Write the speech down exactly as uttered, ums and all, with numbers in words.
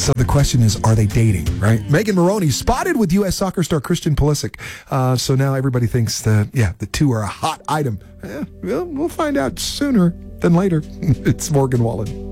So the question is, are they dating, right? Megan Moroney spotted with U S soccer star Christian Pulisic. Uh, so now everybody thinks that, yeah, the two are a hot item. Eh, well, we'll find out sooner than later. It's Morgan Wallen.